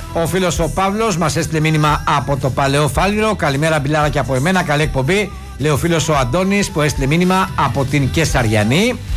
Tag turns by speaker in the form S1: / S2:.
S1: Ο φίλος ο Παύλος μας έστειλε μήνυμα από το Παλαιό Φάληρο. Καλημέρα, μπιλάρα, και από εμένα. Καλή εκπομπή. Λέει ο φίλος ο Αντώνης που έστειλε μήνυμα από την Κεσαριανή.